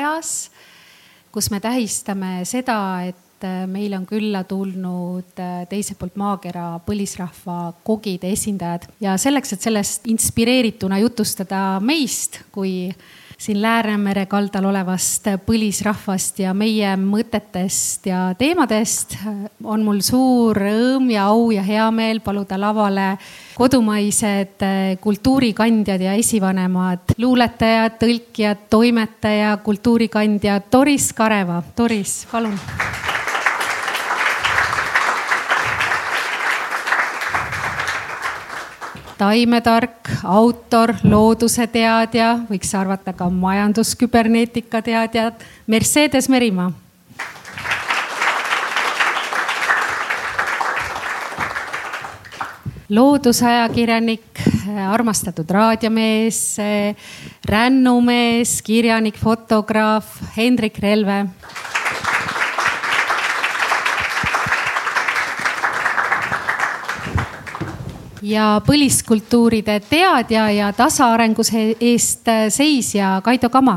majas, kus me tähistame seda, et meil on külla tulnud teiselt poolt maakera põlisrahva kogide esindajad. Ja selleks, et sellest inspireerituna jutustada meist kui siin Läänemere kaldal olevast põlisrahvast ja meie mõtetest ja teemadest, on mul suur rõõm ja au ja hea meel paluda lavale kodumaised kultuurikandjad ja esivanemad, luuletajad, tõlkijad, toimetaja, kultuurikandja Doris Kareva. Doris, palun. Taimetark, autor, looduse teadja, võiks arvata ka majandusküberneetika teadjad, Mercedes Merimaa. Loodusajakirjanik, armastatud raadiomees, rännumees, kirjanik, fotograaf Hendrik Relve. Ja põliskultuuride teadja ja tasaarenguse eest seisja Kaido Kama.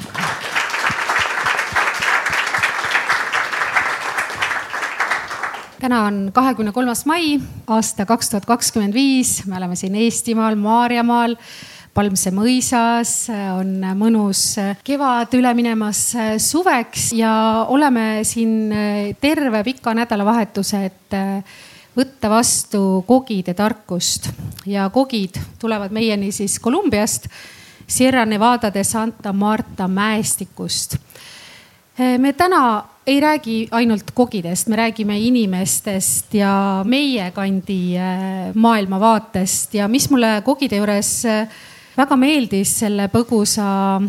Täna on 23. mai, aasta 2025. Me oleme siin Eestimaal, Maarjamaal, Palmse mõisas, on mõnus kevad üle minemas suveks ja oleme siin terve pika nädalavahetuse, et võtta vastu kogide tarkust. Ja kogid tulevad meieni siis Kolumbiast, Sierra Nevada de Santa Marta mäestikust. Me täna ei räägi ainult kogidest, me räägime inimestest ja meie kandi maailmavaatest. Ja mis mulle kogide juures väga meeldis selle põgusa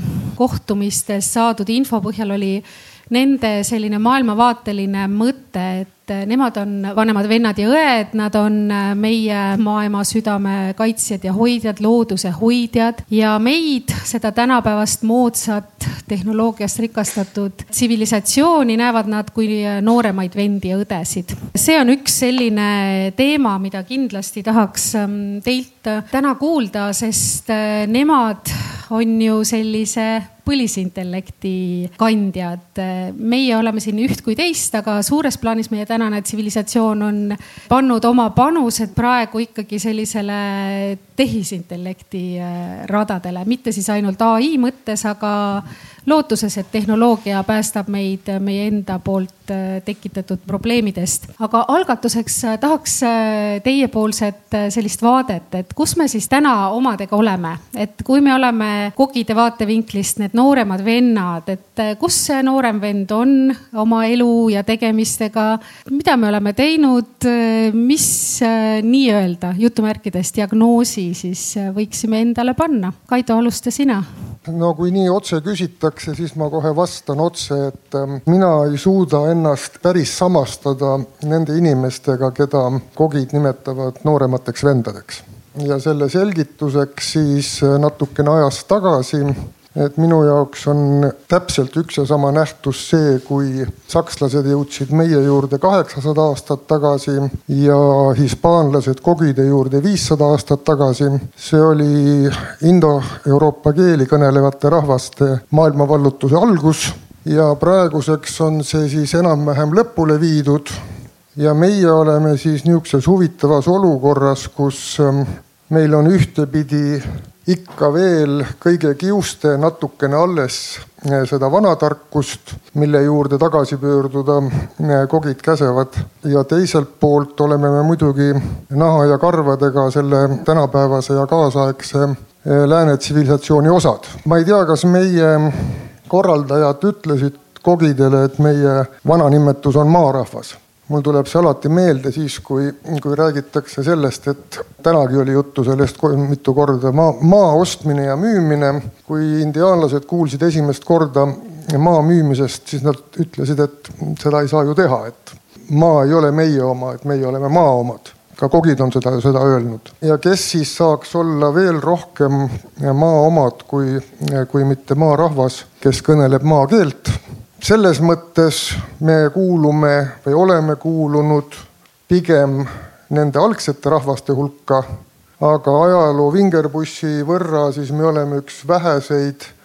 kohtumistes saadud info põhjal oli nende selline maailmavaateline mõte, et nemad on vanemad vennad ja õed, nad on meie maailma südame kaitsjad ja hoidjad, looduse hoidjad ja meid, seda tänapäevast moodsat tehnoloogiast rikastatud tsivilisatsiooni näevad nad kui nooremaid vendi ja õdesid. See on üks selline teema, mida kindlasti tahaks teilt täna kuulda, sest nemad on ju sellise põlisintellekti kandjad. Meie oleme siin üht kui teist, aga suures plaanis meie tänane tsivilisatsioon on pannud oma panused praegu ikkagi sellisele tehisintellekti radadele. Mitte siis ainult AI mõttes, aga lootuses, et tehnoloogia päästab meid meie enda poolt tekitatud probleemidest. Aga algatuseks tahaks teiepoolset sellist vaadet, et kus me siis täna omadega oleme. Et kui me oleme kogide vaatevinklist need nooremad vennad, et kus see noorem vend on oma elu ja tegemistega, mida me oleme teinud, mis nii-öelda jutumärkides diagnoosi siis võiksime endale panna. Kaido, alusta sina. No kui nii otse küsitakse, siis ma kohe vastan otse, et mina ei suuda ennast päris samastada nende inimestega, keda kogid nimetavad nooremateks vendadeks. Ja selle selgituseks siis natukene ajast tagasi, et minu jaoks on täpselt üks ja sama nähtus see, kui sakslased jõudsid meie juurde 800 aastat tagasi ja hispaanlased kogide juurde 500 aastat tagasi. See oli Indo-Euroopa keeli kõnelevate rahvaste maailmavallutuse algus ja praeguseks on see siis enam-vähem lõpule viidud ja meie oleme siis niisuguses huvitavas olukorras, kus meil on ühtepidi ikka veel kõige kiuste natukene alles seda vanatarkust, mille juurde tagasi pöörduda kogid käsevad. Ja teiselt poolt oleme me muidugi naha ja karvadega selle tänapäevase ja kaasaegse lääne tsivilisatsiooni osad. Ma ei tea, kas meie korraldajad ütlesid kogidele, et meie vananimetus on maarahvas. Mul tuleb see alati meelde siis, kui räägitakse sellest, et tänagi oli juttu sellest mitu korda maa ostmine ja müümine. Kui indiaanlased kuulsid esimest korda maa müümisest, siis nad ütlesid, et seda ei saa ju teha, et maa ei ole meie oma, et meie oleme maa omad. Ka kogid on seda öelnud. Ja kes siis saaks olla veel rohkem maa omad kui mitte maarahvas, kes kõneleb maakeelt. Selles mõttes me kuulume või oleme kuulunud pigem nende algsete rahvaste hulka, aga ajaloo vingerpussi võrra siis me oleme üks väheseid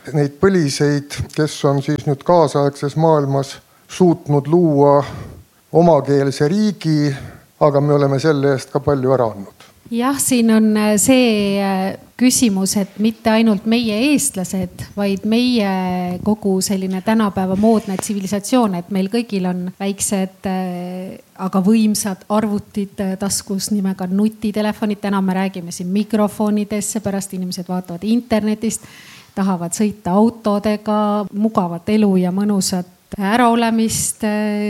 neid põliseid, kes on siis nüüd kaasaegses maailmas suutnud luua omakeelse riigi, aga me oleme selle eest ka palju ära andnud. Jah, siin on see küsimus, et mitte ainult meie eestlased, vaid meie kogu selline tänapäeva moodne tsivilisatsioon, et meil kõigil on väiksed, aga võimsad arvutid taskus nimega nutitelefonid. Täna me räägime siin mikrofonidesse, pärast inimesed vaatavad internetist, tahavad sõita autodega, mugavat elu ja mõnusat äraolemist,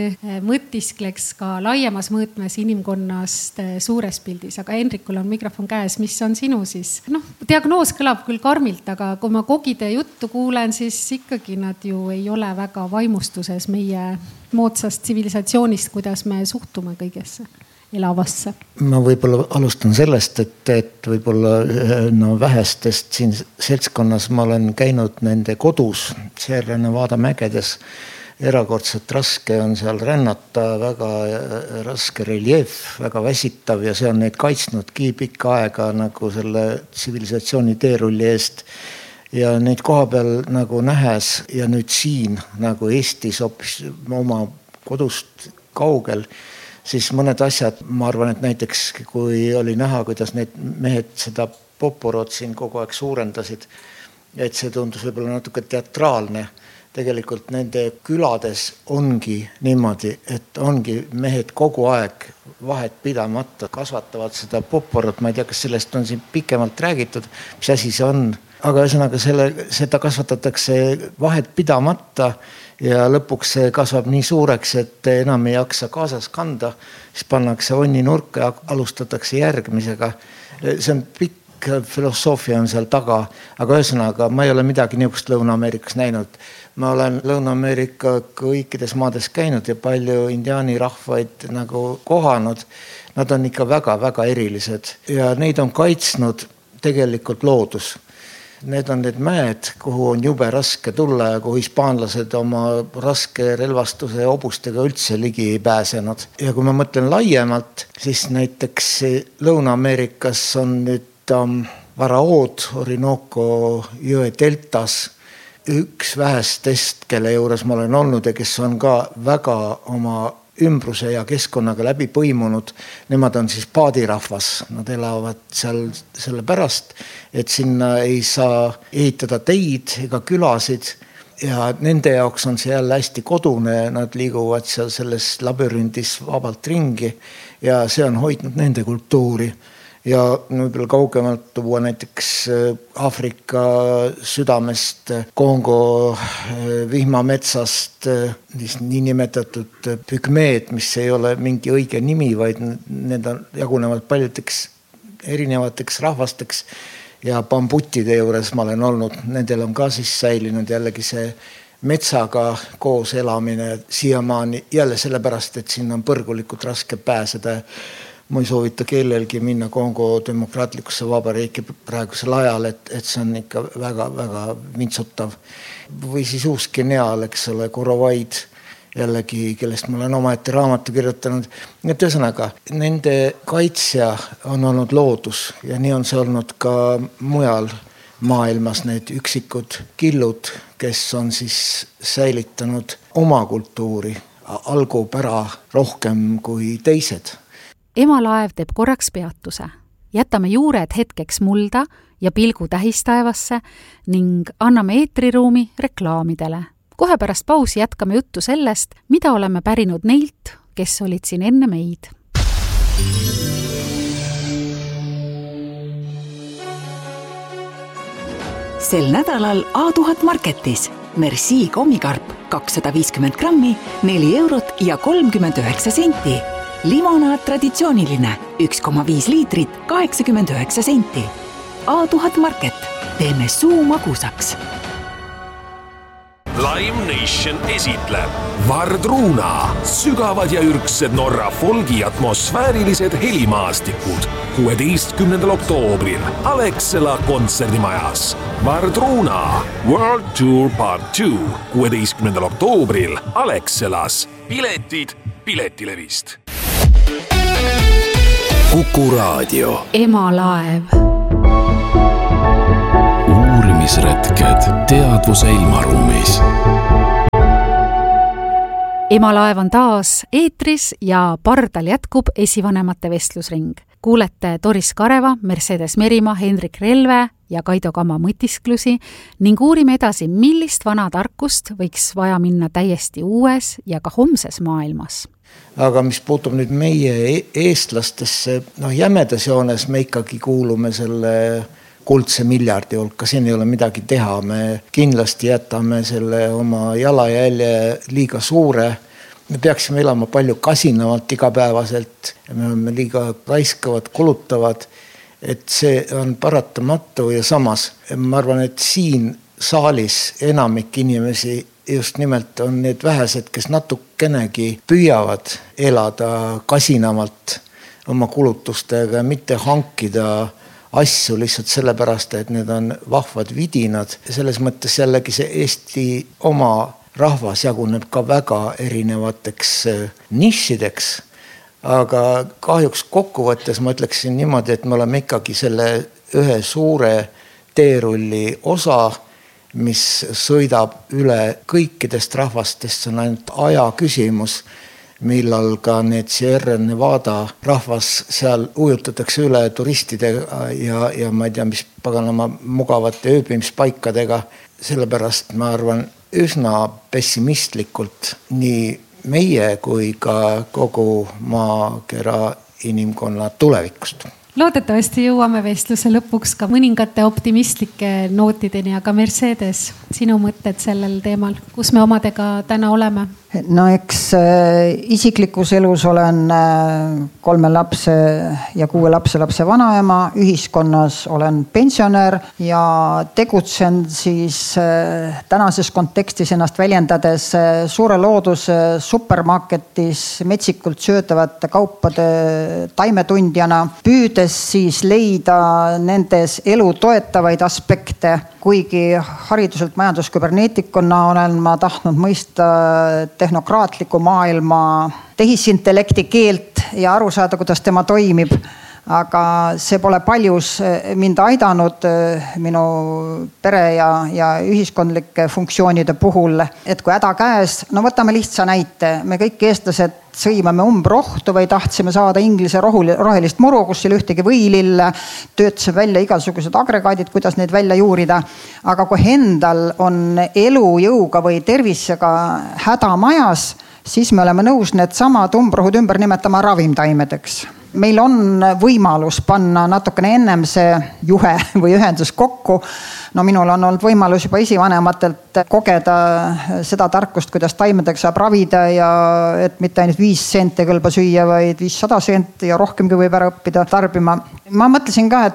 mõtiskleks ka laiemas mõõtmes inimkonnast suures pildis. Aga Henrikul on mikrofon käes, mis on sinu siis? Diagnoos kõlab küll karmilt, aga kui ma kogide juttu kuulen, siis ikkagi nad ju ei ole väga vaimustuses meie moodsast tsivilisatsioonist, kuidas me suhtume kõigesse elavasse. Ma võib-olla alustan sellest, et võib-olla vähestest siin seltskonnas ma olen käinud nende kodus, Sierra Nevada mägedes. Erakordselt raske on seal rännata, väga raske reljeef, väga väsitav ja see on neid kaitsnudki pikka aega nagu selle tsivilisatsiooni teerulli eest. Ja neid koha peal nagu nähes ja nüüd siin nagu Eestis hoopis oma kodust kaugel, siis mõned asjad, ma arvan, et näiteks kui oli näha, kuidas need mehed seda poporot siin kogu aeg suurendasid, et see tundus võib-olla natuke teatraalne. Tegelikult nende külades ongi niimoodi, et ongi mehed kogu aeg vahet pidamata kasvatavad seda poporot. Ma ei tea, kas sellest on siin pikemalt räägitud, mis asi see on. Aga ühesõnaga seda kasvatatakse vahet pidamata ja lõpuks see kasvab nii suureks, et enam ei jaksa kaasas kanda. Siis pannakse onni nurka ja alustatakse järgmisega. See on pikk filosoofia on seal taga, aga ühesõnaga ma ei ole midagi niisugust Lõuna-Ameerikas näinud. Ma olen Lõuna-Ameerika kõikides maades käinud ja palju indiaani rahvaid nagu kohanud. Nad on ikka väga-väga erilised ja neid on kaitsnud tegelikult loodus. Need on need mäed, kuhu on jube raske tulla ja kuhu hispaanlased oma raske relvastuse ja hobustega üldse ligi ei pääsenud. Ja kui ma mõtlen laiemalt, siis näiteks Lõuna-Ameerikas on nüüd varaood Orinoco jõe deltas, üks vähestest, kelle juures ma olen olnud ja kes on ka väga oma ümbruse ja keskkonnaga läbi põimunud. Nemad on siis paadirahvas, nad elavad seal selle pärast, et sinna ei saa ehitada teid ega külasid ja nende jaoks on see jälle hästi kodune, nad liiguvad seal selles labürindis vabalt ringi ja see on hoidnud nende kultuuri. Ja nüüd kaugemalt tuua näiteks Aafrika südamest, Kongo vihmametsast, niinimetatud pygmeed, mis ei ole mingi õige nimi, vaid need on jagunevad paljudeks erinevateks rahvasteks ja bambutide juures ma olen olnud. Nendel on ka siis säilinud jällegi see metsaga koos elamine siiamaani jälle sellepärast, et sinna on põrgulikult raske pääseda. Ma ei soovita kellelgi minna Kongo demokraatlikusse vabariiki praegusel ajal, et see on ikka väga-väga vintsutav. Või siis uus geniaal, eks ole, Korovaid jällegi, kellest ma olen omaette raamatu kirjutanud. Et ühesõnaga, nende kaitsja on olnud loodus ja nii on see olnud ka mujal maailmas need üksikud killud, kes on siis säilitanud oma kultuuri, algupära rohkem kui teised. Emalaev teeb korraks peatuse. Jätame juured hetkeks mulda ja pilgu tähistaevasse ning anname eetriruumi reklaamidele. Kohe pärast pausi jätkame juttu sellest, mida oleme pärinud neilt, kes olid siin enne meid. Sel nädalal A1000 Marketis Merci kommikarp 250 grammi, 4 eurot ja 39 senti. Limonaad traditsiooniline 1,5 liitrit 89 senti. A1000 Market. Teeme suu magusaks. Lime Nation esitleb Vardruna, sügavad ja ürgsed Norra folgi atmosfäärilised helimaastikud 16. oktoobril Alexela kontserdimajas. Vardruna World Tour Part 2 16. oktoobril Alexelas. Piletid Piletilevist. Kuku Raadio. Emalaev. Uurime uurimisretked teadvuse ilmaruumis. Emalaev on taas eetris ja pardal jätkub esivanemate vestlusring. Kuulete Doris Kareva, Mercedes Merimaa, Hendrik Relve ja Kaido Kama mõtisklusi ning uurime edasi, millist vana tarkust võiks vaja minna täiesti uues ja ka homses maailmas. Aga mis puutub nüüd meie eestlastesse, jämedas joones me ikkagi kuulume selle kuldse miljardi hulka, siin ei ole midagi teha, me kindlasti jätame selle oma jalajälje liiga suure. Me peaksime elama palju kasinavalt igapäevaselt, me oleme liiga raiskavad, kulutavad, et see on paratamatu ja samas ma arvan, et siin saalis enamik inimesi just nimelt on need vähesed, kes natukenegi püüavad elada kasinavalt oma kulutustega, mitte hankida asju lihtsalt sellepärast, et need on vahvad vidinad. Selles mõttes jällegi see Eesti oma rahvas jaguneb ka väga erinevateks nišideks, aga kahjuks kokkuvõttes ma ütleksin niimoodi, et me oleme ikkagi selle ühe suure teerulli osa, mis sõidab üle kõikidest rahvastest, see on ainult aja küsimus, millal ka need Sierra Nevada rahvas seal ujutatakse üle turistidega ja ma ei tea, mis paganama mugavate ööbimispaikadega. Sellepärast ma arvan üsna pessimistlikult nii meie kui ka kogu maakera inimkonna tulevikust. Loodetavasti jõuame vestluse lõpuks ka mõningate optimistlike nootideni, aga Mercedes, sinu mõtted sellel teemal, kus me omadega täna oleme? No eks isiklikus elus olen 3 lapse ja 6 lapse vanaema, ühiskonnas olen pensionär ja tegutsen siis tänases kontekstis ennast väljendades suure looduse supermarketis metsikult söödavate kaupade taimetundjana, püüdes siis leida nendes elu toetavaid aspekte, kuigi hariduselt majandusküberneetikuna olen ma tahtnud mõista tehnokraatliku maailma tehisintellekti keelt ja aru saada, kuidas tema toimib. Aga see pole paljus mind aidanud minu pere ja ühiskondlike funktsioonide puhul, et kui häda käes, no võtame lihtsa näite, me kõik eestlased sõimame umbrohtu või tahtsime saada inglise rohelist muru, kus ei ühtegi võilille, töötasime välja igasugused agregaadid, kuidas neid välja juurida. Aga kui endal on elujõuga või tervisega häda majas, siis me oleme nõus need samad umbrohud ümber nimetama ravimtaimedeks. Meil on võimalus panna natukene ennem see juhe või ühendus kokku. No minul on olnud võimalus juba esivanematelt kogeda seda tarkust, kuidas taimedega saab ravida ja et mitte ainult 5 senti kõlba süüa, vaid 500 senti ja rohkemgi võib ära õppida tarbima. Ma mõtlesin ka,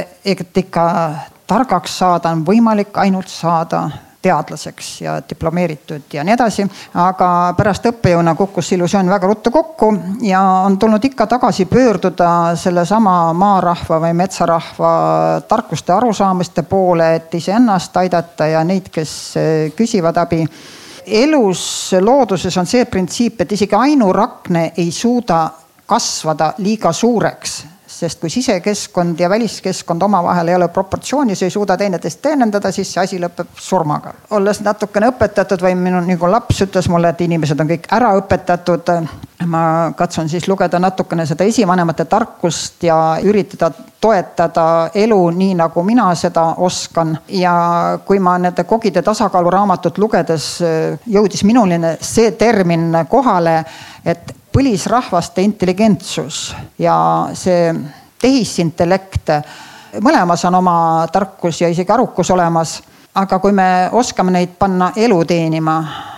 et ikka targaks saada on võimalik ainult saada teadlaseks ja diplomeeritud ja nii edasi, aga pärast õppejõuna kukkus illusioon väga ruttu kokku ja on tulnud ikka tagasi pöörduda selle sama maarahva või metsarahva tarkuste arusaamiste poole, et iseennast aidata ja neid, kes küsivad abi. Elus, looduses on see printsiip, et isegi ainurakne ei suuda kasvada liiga suureks, sest kui sisekeskkond ja väliskeskkond omavahel ei ole proportsioonis, ei suuda teineteist teenendada, siis see asi lõpeb surmaga. Olles natukene õpetatud või minu nagu laps ütles mulle, et inimesed on kõik ära õpetatud, ma katsun siis lugeda natukene seda esivanemate tarkust ja üritada toetada elu nii, nagu mina seda oskan. Ja kui ma nende Kogide tasakaalu raamatut lugedes jõudis minuline see termin kohale, et põlisrahvaste intelligentsus ja see tehisintellekt, mõlemas on oma tarkus ja isegi arukus olemas, aga kui me oskame neid panna elu teenima,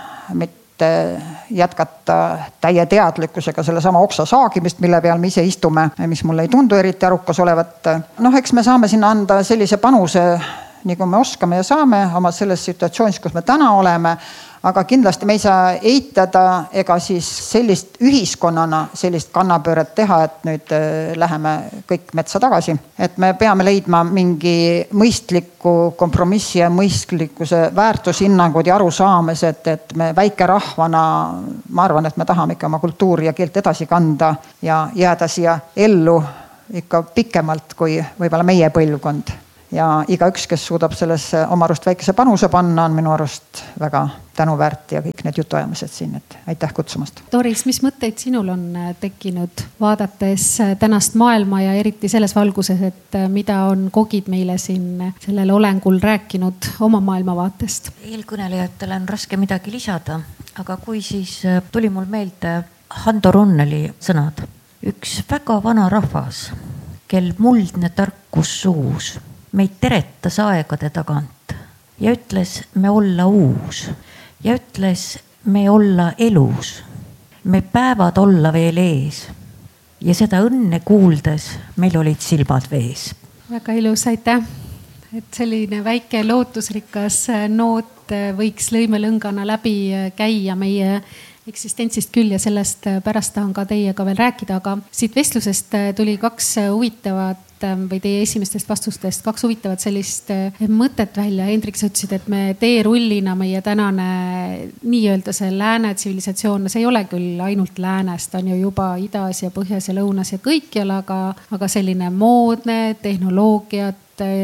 mitte jätkata täie teadlikkusega selle sama oksa saagimist, mille peal me ise istume, mis mulle ei tundu eriti arukas olevat. Eks me saame sinna anda sellise panuse, nagu me oskame ja saame oma selles situatsioonis, kus me täna oleme, aga kindlasti me ei saa eitada ega siis sellist ühiskonnana sellist kannapööret teha, et nüüd läheme kõik metsa tagasi. Et me peame leidma mingi mõistliku kompromissi ja mõistlikkuse väärtushinnangud ja arusaames, et me väike rahvana, ma arvan, et me tahame ikka oma kultuuri ja keelt edasi kanda ja jääda siia ellu ikka pikemalt kui võib-olla meie põlvkond. ja igaüks, kes suudab sellesse oma arust väikese panuse panna, on minu arust väga tänuväärt ja kõik need jutuajamised siin, et aitäh kutsumast. Doris, mis mõtteid sinul on tekkinud vaadates tänast maailma ja eriti selles valguses, et mida on kogid meile siin sellel olengul rääkinud oma maailmavaatest? Eelkõnelejatele on raske midagi lisada, aga kui siis tuli mul meelde Hando Runneli sõnad. Üks väga vana rahvas, kel muldne tarkus suus, meid teretas aegade tagant ja ütles me olla uus ja ütles me olla elus, me päevad olla veel ees ja seda õnne kuuldes meil olid silmad vees. Väga ilus, aitäh, et selline väike lootusrikas noot võiks lõimelõngana läbi käia meie eksistentsist küll ja sellest pärast tahan ka teiega veel rääkida, aga siit vestlusest tuli kaks huvitavat või teie esimestest vastustest kaks huvitavat sellist mõtet välja. Hendrik, sa ütlesid, et me teerullina meie tänane nii-öelda see lääne tsivilisatsioon, see ei ole küll ainult läänest, on ju juba idas ja põhjas ja lõunas ja kõikjal, aga selline moodne tehnoloogiat,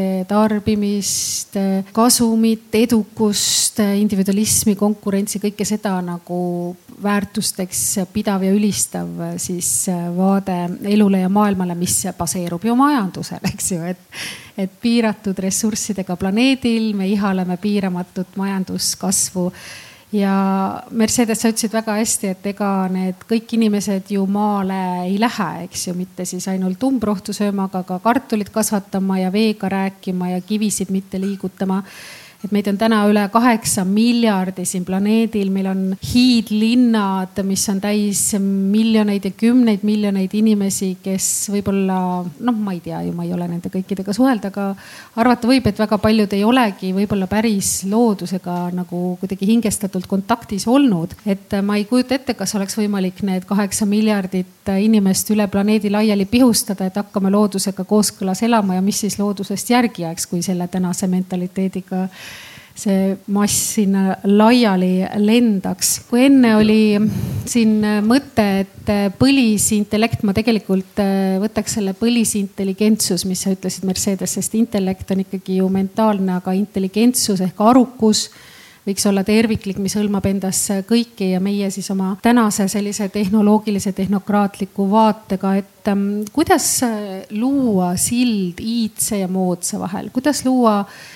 tarbimist, kasumit, edukust, individualismi, konkurentsi, kõike seda nagu väärtusteks pidav ja ülistav siis vaade elule ja maailmale, mis baseerub ju majandusel, eks ju, et piiratud ressurssidega planeedil me ihaleme piiramatut majanduskasvu. Ja Mercedes, sa ütlesid väga hästi, et ega need kõik inimesed ju maale ei lähe, eks ju, mitte siis ainult umbrohtu sööma, aga ka kartulit kasvatama ja veega rääkima ja kivisid mitte liigutama. Et meid on täna üle 8 miljardi siin planeedil, meil on hiidlinnad, mis on täis miljoneid ja kümneid miljoneid inimesi, kes võib-olla, ma ei tea ju, ma ei ole nende kõikidega suhelda, aga arvata võib, et väga paljud ei olegi võib-olla päris loodusega nagu kuidagi hingestatult kontaktis olnud. Et ma ei kujuta ette, kas oleks võimalik need 8 miljardit inimest üle planeedi laiali pihustada, et hakkame loodusega kooskõlas elama ja mis siis loodusest järgi jääks, kui selle tänase mentaliteediga see mass sinna laiali lendaks. Kui enne oli siin mõte, et põlisintellekt, ma tegelikult võtaks selle põlisintelligentsus, mis sa ütlesid, Mercedes, sest intellekt on ikkagi ju mentaalne, aga intelligentsus ehk arukus võiks olla terviklik, mis hõlmab endas kõiki ja meie siis oma tänase sellise tehnoloogilise, tehnokraatliku vaatega, et kuidas luua sild iidse ja moodsa vahel, kuidas luua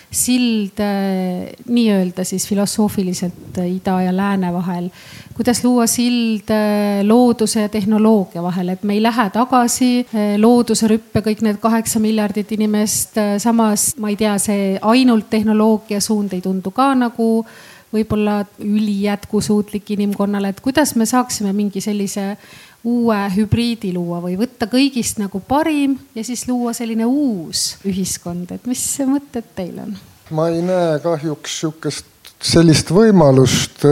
sild nii-öelda siis filosoofiliselt ida ja lääne vahel, kuidas luua sild looduse ja tehnoloogia vahel, et me ei lähe tagasi looduse rüppe kõik need 8 miljardit inimest, samas ma ei tea, see ainult tehnoloogia suund ei tundu ka nagu võib-olla ülijätkusuutlik inimkonnale, et kuidas me saaksime mingi sellise uue hübriidi luua või võtta kõigist nagu parim ja siis luua selline uus ühiskond, et mis mõtted teil on? Ma ei näe kahjuks sellist võimalust,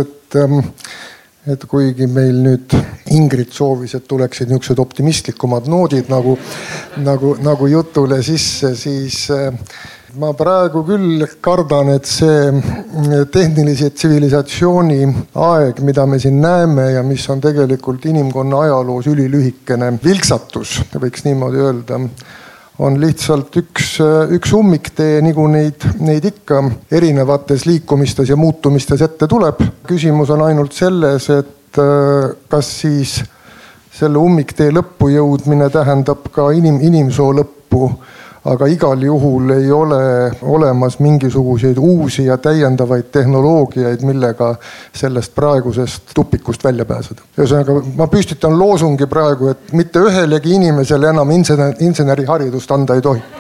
et kuigi meil nüüd Ingrid soovis, et tuleksid niisugused optimistlikumad noodid nagu jutule sisse, siis ma praegu küll kardan, et see tehnilise tsivilisatsiooni aeg, mida me siin näeme ja mis on tegelikult inimkonna ajaloos ülilühikene vilksatus, võiks niimoodi öelda, on lihtsalt üks ummiktee, nagu neid ikka erinevates liikumistes ja muutumistes ette tuleb. Küsimus on ainult selles, et kas siis selle ummiktee lõppu jõudmine tähendab ka inimsoo lõppu, aga igal juhul ei ole olemas mingisuguseid uusi ja täiendavaid tehnoloogiaid, millega sellest praegusest tupikust välja pääseda. Ühesõnaga, ma püstitan loosungi praegu, et mitte ühelegi inimesele enam inseneriharidust anda ei tohi.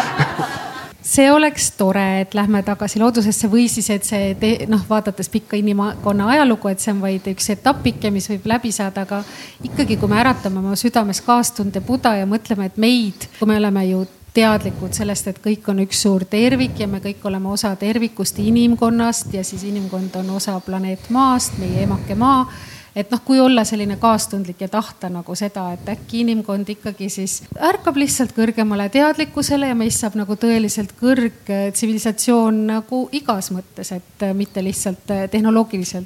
See oleks tore, et lähme tagasi loodusesse või siis, et see vaadates pikka inimkonna ajalugu, et see on vaid üks etapike, mis võib läbi saada, aga ikkagi, kui me äratame oma südames kaastunde Buda ja mõtleme, et meid, kui me oleme ju teadlikud sellest, et kõik on üks suur tervik ja me kõik oleme osa tervikust inimkonnast ja siis inimkond on osa planeet Maast, meie emake Maa. Et kui olla selline kaastundlik ja tahta nagu seda, et äkki inimkond ikkagi siis ärkab lihtsalt kõrgemale teadlikkusele ja meist saab nagu tõeliselt kõrg tsivilisatsioon nagu igas mõttes, et mitte lihtsalt tehnoloogiliselt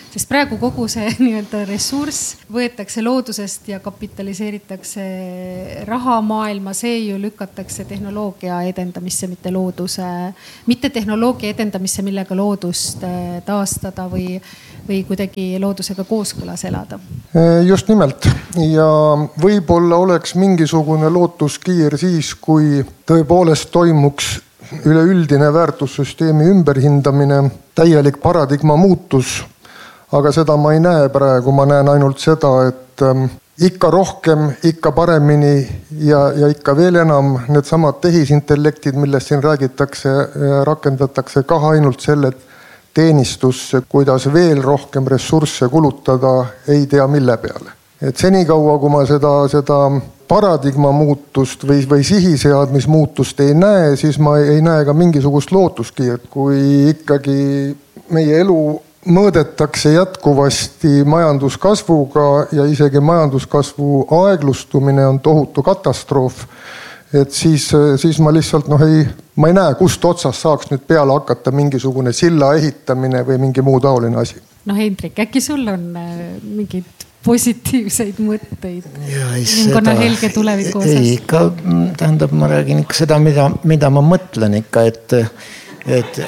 sest praegu kogu see nii-öelda ressurss võetakse loodusest ja kapitaliseeritakse rahamaailma, see ju lükatakse tehnoloogia edendamisse, mitte tehnoloogia edendamisse, millega loodust taastada või kuidagi loodusega kooskõlas elada. Just nimelt ja võib-olla oleks mingisugune lootuskiir siis, kui tõepoolest toimuks üleüldine väärtussüsteemi ümberhindamine, täielik paradigma muutus, aga seda ma ei näe praegu, ma näen ainult seda, et ikka rohkem, ikka paremini ja ikka veel enam need samad tehisintellektid, millest siin räägitakse, rakendatakse ka ainult selle teenistusse, kuidas veel rohkem ressursse kulutada, ei tea mille peale. Et senikaua, kui ma seda paradigma muutust või sihiseadmismuutust ei näe, siis ma ei näe ka mingisugust lootuskiirt, kui ikkagi meie elu mõõdetakse jätkuvasti majanduskasvuga ja isegi majanduskasvu aeglustumine on tohutu katastroof. Et siis ma lihtsalt ma ei näe, kust otsast saaks nüüd peale hakata mingisugune silla ehitamine või mingi muu taoline asi. Hendrik, äkki sul on mingid positiivseid mõtteid inimkonna helge tuleviku osas? Ei, ikka, tähendab, ma räägin ikka seda, mida ma mõtlen ikka, et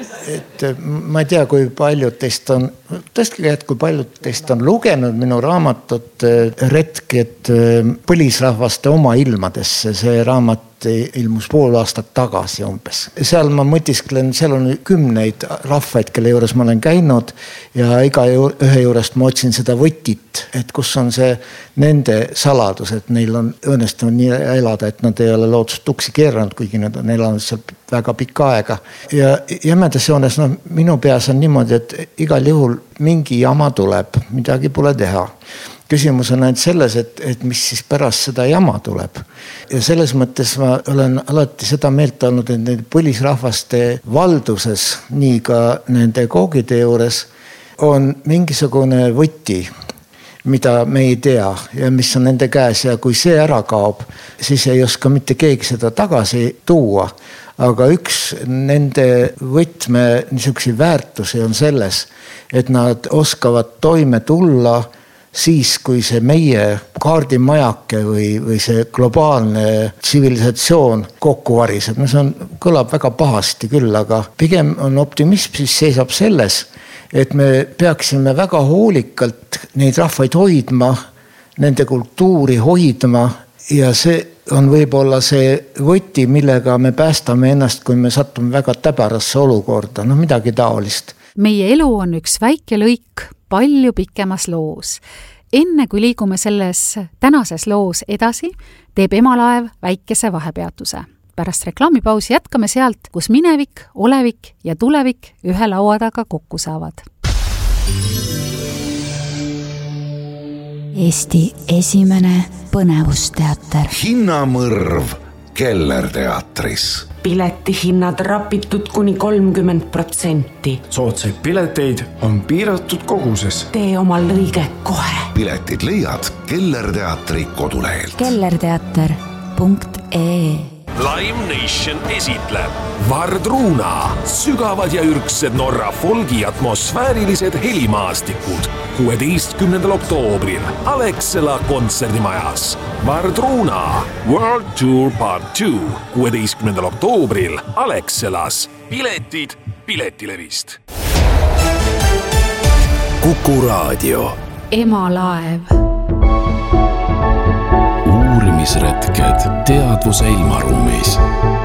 ma ei tea, kui paljud teist on, kui paljud teist on lugenud minu raamatut Retked põlisrahvaste oma ilmadesse. See raamat ilmus pool aastat tagasi umbes. Seal ma mõtisklen, seal on 10 rahvaid, kelle juures ma olen käinud ja iga ühe juurest ma otsin seda võtit, et kus on see nende saladus, et neil on õnnestunud nii elada, et nad ei ole loodust tuksi keeranud, kuigi nad on elanud seal väga pikka aega. Ja jämedas joones, minu peas on niimoodi, et igal juhul mingi jama tuleb, midagi pole teha. Küsimus on ainult selles, et mis siis pärast seda jama tuleb. Ja selles mõttes ma olen alati seda meelt olnud, et nende põlisrahvaste valduses, nii ka nende koogide juures, on mingisugune võti, mida me ei tea ja mis on nende käes ja kui see ära kaob, siis ei oska mitte keegi seda tagasi tuua. Aga üks nende võtme niisuguseid väärtusi on selles, et nad oskavad toime tulla siis, kui see meie kaardimajake või see globaalne tsivilisatsioon kokku variseb. See kõlab väga pahasti küll, aga pigem on optimism siis seisab selles, et me peaksime väga hoolikalt neid rahvaid hoidma, nende kultuuri hoidma ja see on võib-olla see võti, millega me päästame ennast, kui me satume väga täbarasse olukorda, midagi taolist. Meie elu on üks väike lõik palju pikemas loos. Enne kui liigume selles tänases loos edasi, teeb Emalaev väikese vahepeatuse. Pärast reklaamipausi jätkame sealt, kus minevik, olevik ja tulevik ühe laua taga kokku saavad. Eesti esimene põnevusteater. Hinnamõrv Kellerteatris. Piletihinnad rapitud kuni 30%. Soodsaid pileteid on piiratud koguses. Tee oma lõige kohe. Piletid leiad Kellerteatri kodulehelt. Kellerteater.ee Lime Nation esitleb Vardruna, sügavad ja ürgsed Norra folgi atmosfäärilised helimaastikud 16. oktoobril Alexela kontserdimajas. Vardruna World Tour Part 2 16. oktoobril Alexelas. Piletid Piletilevist. Kuku Raadio. Emalaev. Uurimisretked teadvuse ilmaruumis.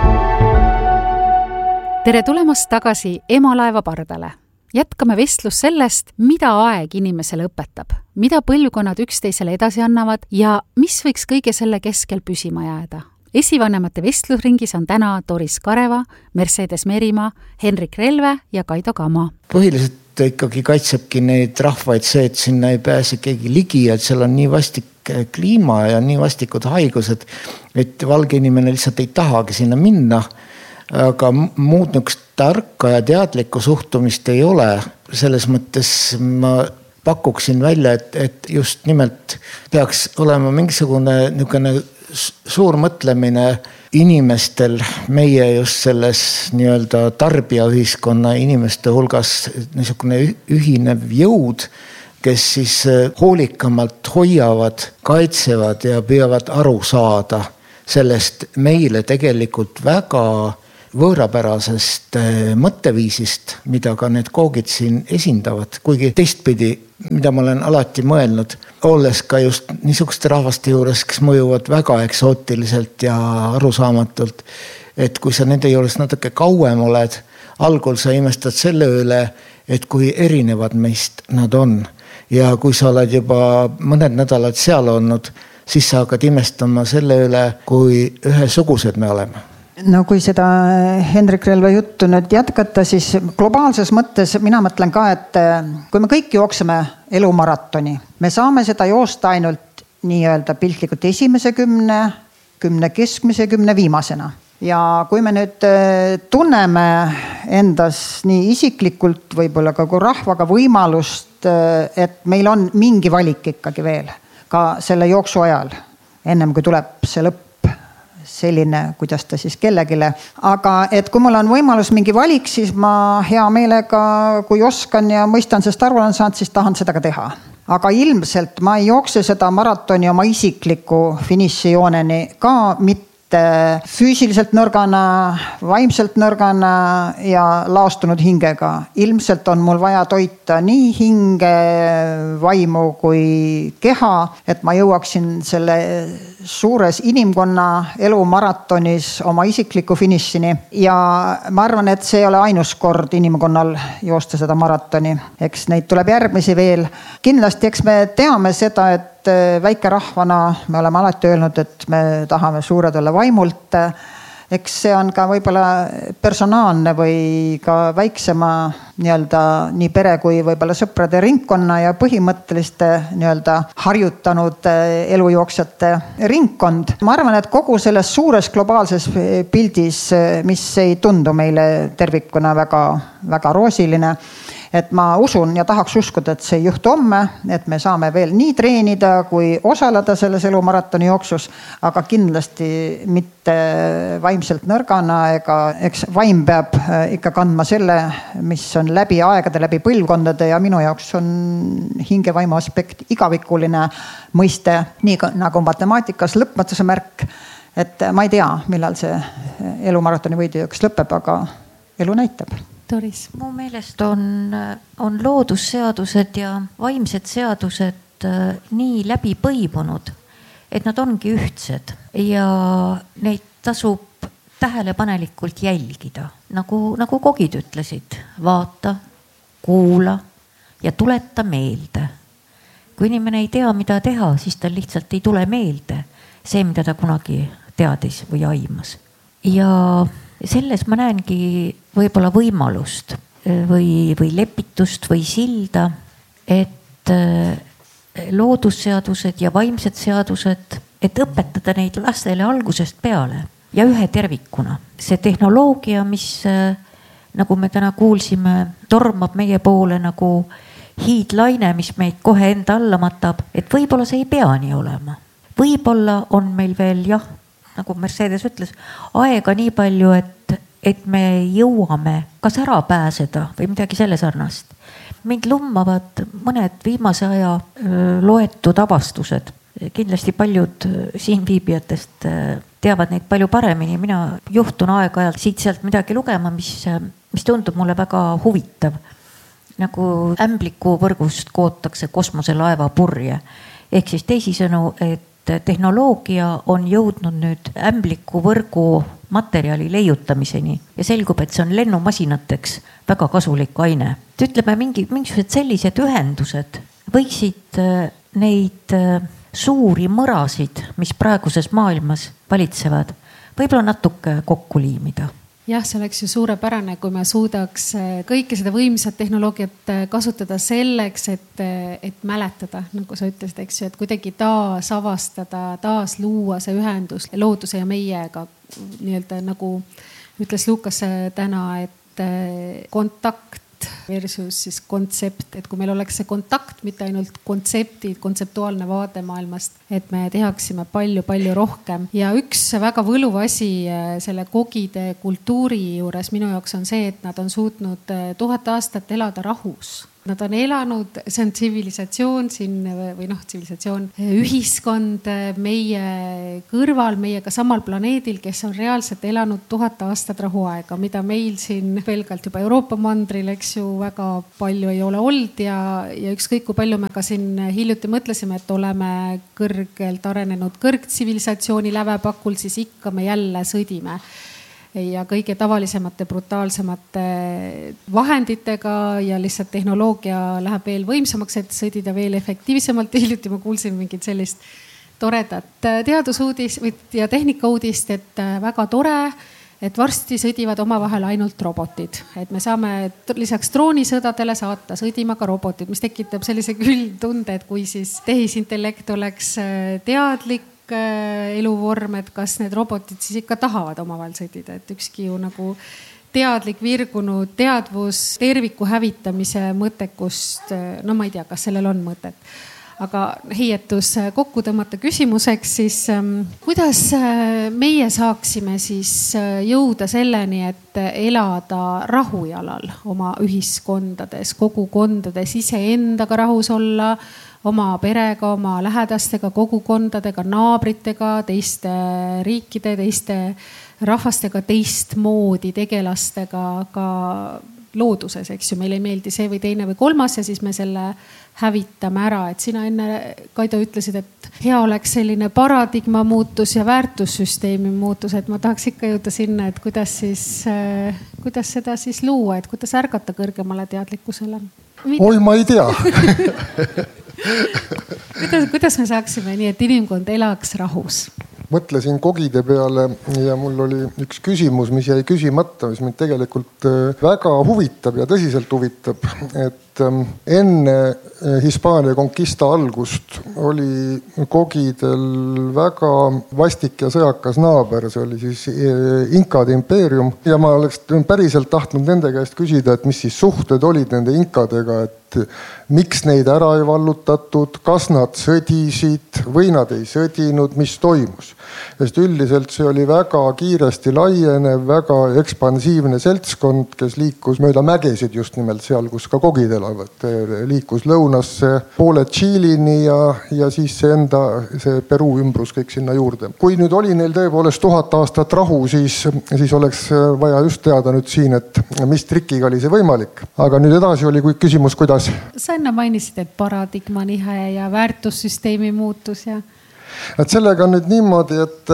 Tere tulemast tagasi Emalaeva pardale. Jätkame vestlus sellest, mida aeg inimesele õpetab, mida põlvkonnad üksteisele edasi annavad ja mis võiks kõige selle keskel püsima jääda. Esivanemate vestlusringis on täna Doris Kareva, Mercedes Merimaa, Henrik Relve ja Kaido Kama. Põhiliselt ikkagi kaitsebki neid rahvaid see, et sinna ei pääse keegi ligi, et seal on nii vastik kliima ja nii vastikud haigused, et valge inimene lihtsalt ei tahagi sinna minna. Aga muud niisugust tarka ja teadlikku suhtumist ei ole. Selles mõttes ma pakuksin välja, et just nimelt peaks olema mingisugune niisugune suur mõtlemine inimestel, meie just selles nii-öelda tarbijaühiskonna inimeste hulgas niisugune ühinev jõud, kes siis hoolikamalt hoiavad, kaitsevad ja püüavad aru saada sellest meile tegelikult väga võõrapärasest mõtteviisist, mida ka need koogid siin esindavad, kuigi teistpidi, mida ma olen alati mõelnud, olles ka just niisuguste rahvaste juures, kes mõjuvad väga eksootiliselt ja arusaamatult, et kui sa nende juures natuke kauem oled, algul sa imestad selle üle, et kui erinevad meist nad on. Ja kui sa oled juba mõned nädalad seal olnud, siis sa hakkad imestama selle üle, kui ühesugused me oleme. No kui seda Hendrik Relva juttu nüüd jätkata, siis globaalses mõttes mina mõtlen ka, et kui me kõik jookseme elumaratoni, me saame seda joosta ainult nii-öelda piltlikult esimese 10 keskmise, 10 viimasena. Ja kui me nüüd tunneme endas nii isiklikult võib-olla ka kui rahvaga võimalust, et meil on mingi valik ikkagi veel ka selle jooksu ajal, ennem kui tuleb see lõpp, selline, kuidas ta siis kellegile. Aga et kui mul on võimalus mingi valik, siis ma hea meelega, kui oskan ja mõistan sest aru olen saanud, siis tahan seda ka teha. Aga ilmselt ma ei jookse seda maratoni oma isikliku finišijooneni ka mitte füüsiliselt nõrgana, vaimselt nõrgana ja laastunud hingega. Ilmselt on mul vaja toita nii hinge, vaimu kui keha, et ma jõuaksin selle suures inimkonna elu maratonis oma isikliku finišini. Ja ma arvan, et see ei ole ainus kord inimkonnal joosta seda maratoni. Eks neid tuleb järgmisi veel. Kindlasti, eks me teame seda, et väike rahvana me oleme alati öelnud, et me tahame suured olla vaimult. Eks see on ka võib-olla personaalne või ka väiksema nii-öelda nii pere kui võib-olla sõprade ringkonna ja põhimõtteliste nii-öelda harjutanud elujooksjate ringkond. Ma arvan, et kogu selles suures globaalses pildis, mis ei tundu meile tervikuna väga, väga roosiline, et ma usun ja tahaks uskuda, et see ei juhtu homme, et me saame veel nii treenida kui osaleda selles elumaratoni jooksus, aga kindlasti mitte vaimselt nõrgana, ega eks vaim peab ikka kandma selle, mis on läbi aegade, läbi põlvkondade ja minu jaoks on hingevaimu aspekt igavikuline mõiste, nii nagu matemaatikas lõpmatuse märk, et ma ei tea, millal see elumaratoni võidujooks lõpeb, aga elu näitab. Doris. Mu meelest on loodusseadused ja vaimsed seadused nii läbi põimunud, et nad ongi ühtsed ja neid tasub tähelepanelikult jälgida. Nagu kogid ütlesid, vaata, kuula ja tuleta meelde. Kui inimene ei tea, mida teha, siis tal lihtsalt ei tule meelde see, mida ta kunagi teadis või aimas. Ja selles ma näengi võib-olla võimalust või lepitust või silda, et loodusseadused ja vaimsed seadused, et õpetada neid lastele algusest peale ja ühe tervikuna. See tehnoloogia, mis nagu me täna kuulsime, tormab meie poole nagu hiidlaine, mis meid kohe enda alla matab, et võib-olla see ei pea nii olema. Võib-olla on meil veel nagu Mercedes ütles, aega nii palju, et me jõuame kas ära pääseda või midagi selle sarnast. Mind lummavad mõned viimase aja loetud avastused. Kindlasti paljud siin viibijatest teavad neid palju paremini. Mina juhtun aeg-ajalt siit sealt midagi lugema, mis tundub mulle väga huvitav. Nagu ämbliku võrgust kootakse kosmoselaeva purje. Ehk siis teisisõnu, et tehnoloogia on jõudnud nüüd ämbliku võrgu materjali leiutamiseni ja selgub, et see on lennumasinateks väga kasulik aine. Ütleme, mingisugused sellised ühendused võiksid neid suuri mõrasid, mis praeguses maailmas valitsevad, võib-olla natuke kokku liimida. Jah, see oleks ju suurepärane, kui me suudaks kõike seda võimsat tehnoloogiat kasutada selleks, et mäletada, nagu sa ütlesid, eks ju, et kuidagi taas avastada, taas luua see ühendus looduse ja meiega. Nii-öelda nagu ütles Lukas täna, et kontakt versus siis kontsept, et kui meil oleks see kontakt, mitte ainult kontseptid, kontseptuaalne vaade maailmast, et me tehaksime palju rohkem. Ja üks väga võluv asi selle kogide kultuuri juures minu jaoks on see, et nad on suutnud 1000 aastat elada rahus. Nad on elanud, see on tsivilisatsioon siin või tsivilisatsioon, ühiskond meie kõrval, meiega samal planeedil, kes on reaalselt elanud 1000 aastat rahuaega, mida meil siin pelgalt juba Euroopa mandril, eks ju, väga palju ei ole olnud ja ükskõik kui palju me ka siin hiljuti mõtlesime, et oleme kõrgelt arenenud kõrgtsivilisatsiooni lävepakul, siis ikka me jälle sõdime. Ja kõige tavalisemate, brutaalsemate vahenditega ja lihtsalt tehnoloogia läheb veel võimsamaks, et sõdida veel efektiivsemalt. Hiljuti ma kuulsin mingit sellist toredat teadusuudist ja tehnikauudist, et väga tore, et varsti sõdivad omavahel ainult robotid. Et me saame lisaks droonisõdadele saata sõdima ka robotid, mis tekitab sellise küll tunde, et kui siis tehisintellekt oleks teadlik eluvorm, et kas need robotid siis ikka tahavad omavahel sõdida, et ükski ju nagu teadlik virgunud teadvus terviku hävitamise mõttekust, no ma ei tea, kas sellel on mõtet. Aga heietus kokku tõmmata küsimuseks, siis kuidas meie saaksime siis jõuda selleni, et elada rahujalal oma ühiskondades, kogukondades, iseendaga rahus olla, oma perega, oma lähedastega, kogukondadega, naabritega, teiste riikide, teiste rahvastega, teistmoodi tegelastega ka looduses, eks ju, meil ei meeldi see või teine või kolmas ja siis me selle hävitame ära. Et sina enne, Kaido, ütlesid, et hea oleks selline paradigma muutus ja väärtussüsteemi muutus, et ma tahaks ikka jõuda sinna, et kuidas seda siis luua, et kuidas ärgata kõrgemale teadlikkusele. Oi, ma ei tea. kuidas me saaksime nii, et inimkond elaks rahus? Mõtlesin kogide peale ja mul oli üks küsimus, mis jäi küsimata, mis mind tegelikult väga huvitab ja tõsiselt huvitab, et enne Hispaania konkista algust oli kogidel väga vastik ja sõjakas naaber, see oli siis Inkade impeerium ja ma oleks päriselt tahtnud nende käest küsida, et mis siis suhted olid nende inkadega, et miks neid ära ei vallutatud, kas nad sõdisid või nad ei sõdinud, mis toimus. Sest üldiselt see oli väga kiiresti laienev, väga ekspansiivne seltskond, kes liikus mööda mägesid just nimelt seal, kus ka kogid elavad. Liikus lõunasse poole Tšiilini ja siis see Peru ümbrus kõik sinna juurde. Kui nüüd oli neil tõepoolest 1000 aastat rahu, siis oleks vaja just teada nüüd siin, et mis trikiga oli see võimalik. Aga nüüd edasi oli küsimus, kuidas? Sa enne mainisid, et paradigma nihe ja väärtussüsteemi muutus ja... Et sellega on nüüd niimoodi,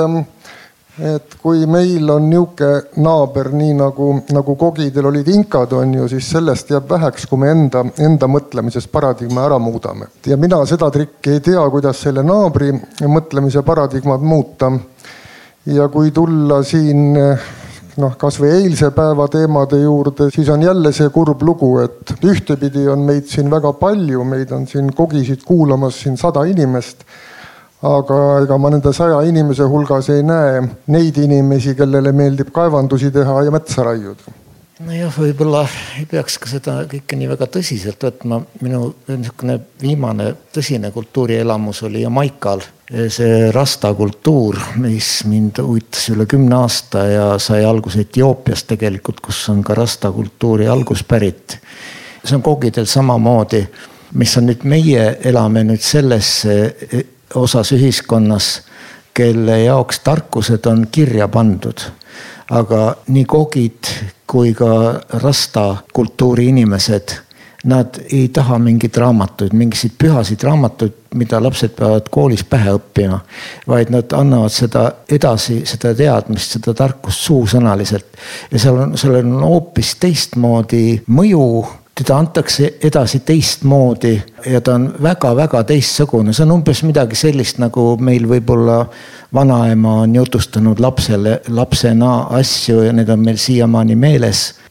et kui meil on niuke naaber, nii nagu kogidel olid inkad, on ju, siis sellest jääb väheks, kui me enda mõtlemisest paradigma ära muudame. Ja mina seda trikki ei tea, kuidas selle naabri mõtlemise paradigmad muuta. Ja kui tulla siin kas või eilse päeva teemade juurde, siis on jälle see kurb lugu, et ühtepidi on meid siin väga palju, meid on siin kogisid kuulamas siin 100 inimest, aga ega ma nende 100 inimese hulgas ei näe neid inimesi, kellele meeldib kaevandusi teha ja metsa raiuda. Nojah, võib-olla ei peaks ka seda kõike nii väga tõsiselt võtma. Minu viimane tõsine kultuurielamus oli Jamaikal. See rasta kultuur, mis mind huvitas üle 10 aasta ja sai alguse Etioopias tegelikult, kus on ka rasta kultuuri alguspärit. See on kogidel samamoodi, mis on nüüd meie elame nüüd selles osas ühiskonnas, kelle jaoks tarkused on kirja pandud. Aga nii kogid kui ka rasta kultuuri inimesed, nad ei taha mingid raamatuid, mingisid pühasid raamatuid, mida lapsed peavad koolis pähe õppima, vaid nad annavad seda edasi, seda teadmist, seda tarkust suusõnaliselt. Ja seal on hoopis teistmoodi mõju, teda antakse edasi teistmoodi ja ta on väga-väga teistsugune. See on umbes midagi sellist, nagu meil võib-olla vanaema on jutustanud lapsena asju ja need on meil siiamaani meeles.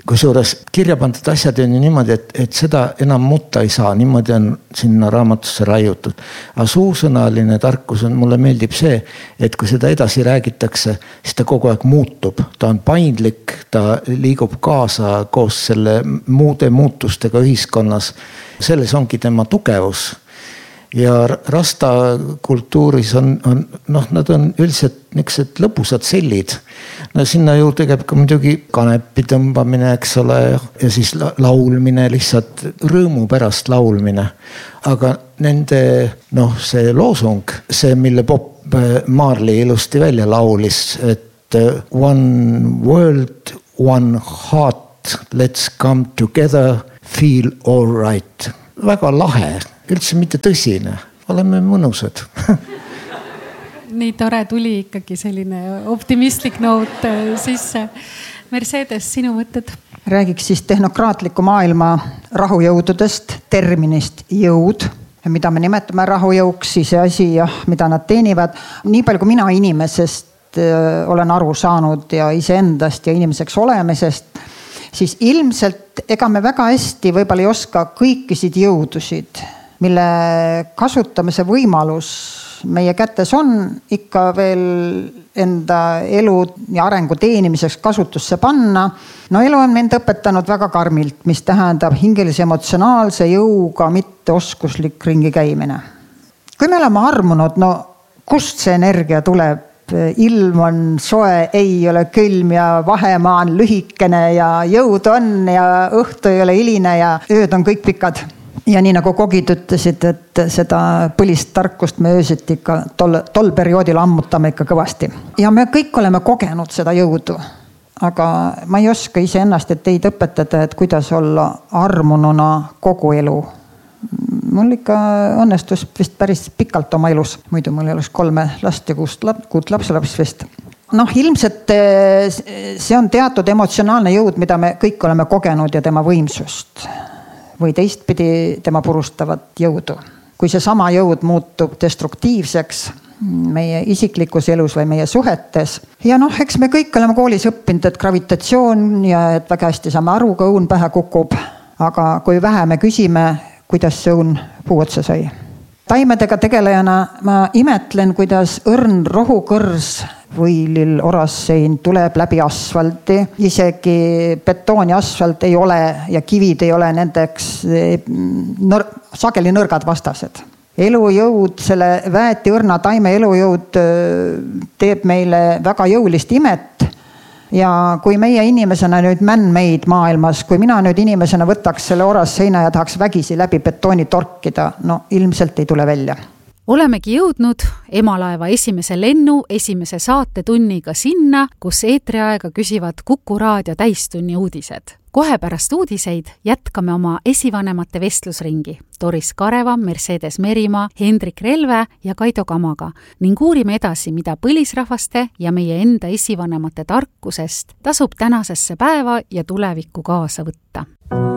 Kusjuures kirja pandud asjad on ju niimoodi, et seda enam muuta ei saa, niimoodi on sinna raamatusse raiutud. Aga suusõnaline tarkus mulle meeldib see, et kui seda edasi räägitakse, siis ta kogu aeg muutub. Ta on paindlik, ta liigub kaasa koos selle muude muutustega ühiskonnas. Selles ongi tema tugevus. Ja rasta kultuuris on nad on üldiselt niisugused lõbusad sellid. No sinna juurde käib ka muidugi kanepi tõmbamine, eks ole, ja siis laulmine, lihtsalt rõõmu pärast laulmine. Aga nende, see loosung, see mille Bob Marley ilusti välja laulis, et one world, one heart, let's come together, feel all right. Väga lahe. Üldse mitte tõsine, oleme mõnusad. Nii tore tuli ikkagi selline optimistlik noot sisse. Mercedes, sinu mõtted? Räägiks siis tehnokraatliku maailma rahujõududest, terminist jõud, mida me nimetame rahujõuks, siis see asi, mida nad teenivad. Nii palju kui mina inimesest olen aru saanud ja iseendast ja inimeseks olemisest, siis ilmselt ega me väga hästi võib-olla ei oska kõikisid jõudusid, mille kasutamise võimalus meie kätes on ikka veel enda elu ja arengu teenimiseks kasutusse panna. Elu on mind õpetanud väga karmilt, mis tähendab hingelise emotsionaalse jõuga mitteoskuslik ringi käimine. Kui me oleme armunud, kust see energia tuleb? Ilm on soe, ei ole külm ja vahemaa on lühikene ja jõud on ja õhtu ei ole hiline ja ööd on kõik pikad. Ja nii nagu kogid ütlesid, et seda põlist tarkust me öösiti ikka tol perioodil ammutame ikka kõvasti. Ja me kõik oleme kogenud seda jõudu. Aga ma ei oska iseennast, et teid õpetada, et kuidas olla armununa kogu elu. Mul ikka õnnestus vist päris pikalt oma elus. Muidu mul ei oleks 3 last ja 6 lapselaps vist. Ilmselt see on teatud emotsionaalne jõud, mida me kõik oleme kogenud ja tema võimsust. Või teistpidi tema purustavat jõudu. Kui see sama jõud muutub destruktiivseks meie isiklikus elus või meie suhetes. Ja eks me kõik oleme koolis õppinud, et gravitatsioon ja et väga hästi saame aru, kui õun pähe kukub. Aga kui vähe me küsime, kuidas see õun puu otsa sai. Taimedega tegelejana ma imetlen, kuidas õrn rohukõrs võilil orassein tuleb läbi asfalti. Isegi betoon ja asfalt ei ole ja kivid ei ole nendeks sageli nõrgad vastased. Elujõud, selle väeti õrna taime elujõud teeb meile väga jõulist imet. Ja kui meie inimesena nüüd man-made maailmas, kui mina nüüd inimesena võtaks selle orasseina ja tahaks vägisi läbi betooni torkida, ilmselt ei tule välja. Olemegi jõudnud Emalaeva esimese lennu esimese saatetunniga sinna, kus eetriaega küsivad Kuku Raadio täistunni uudised. Kohe pärast uudiseid jätkame oma esivanemate vestlusringi Doris Kareva, Mercedes Merimaa, Hendrik Relve ja Kaido Kamaga ning uurime edasi, mida põlisrahvaste ja meie enda esivanemate tarkusest tasub tänasesse päeva ja tulevikku kaasa võtta.